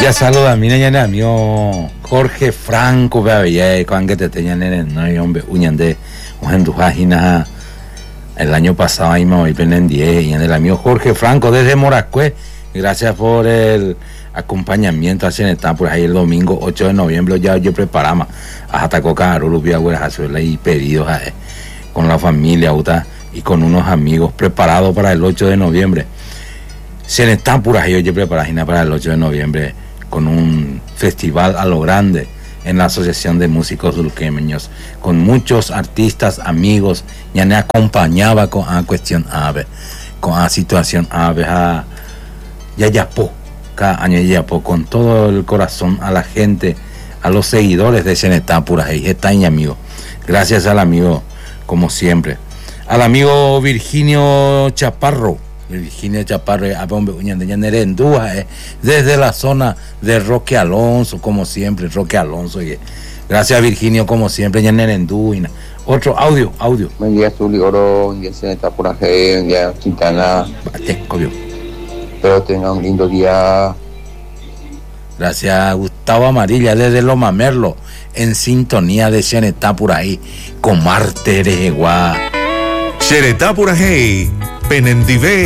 Ya saluda, mira ya amigo Jorge Franco, vea, con que te tenían en el hombre, uñande, ujenduajina. El año pasado ahí me voy en 10 y en el amigo Jorge Franco desde Morascue. Gracias por el acompañamiento hacia el por ahí el domingo 8 de noviembre ya yo preparamos hasta coca rubia y pedidos con la familia y con unos amigos preparados para el 8 de noviembre. Se están puras yo preparamos para el 8 de noviembre con un festival a lo grande en la Asociación de Músicos Dulquemeños, con muchos artistas, amigos, ya me acompañaba con la cuestión ave, con la situación ave, cada año Yayapo, con todo el corazón a la gente, a los seguidores de Senetá Puras, ahí está mi amigo. Gracias al amigo, como siempre. Al amigo Virginio Chaparro, desde la zona de Roque Alonso, como siempre, Roque Alonso. Gracias Virginio, como siempre, ya Nerendú. Otro audio. Buen día, Zuli Oro, buen día, Senetá Puras, buen día, Quintana. Espero tenga un lindo día. Gracias Gustavo Amarilla, desde Loma Merlo, en sintonía de Senetá por ahí, con Marte Ereguá. Senetá por ahí, Penendivé.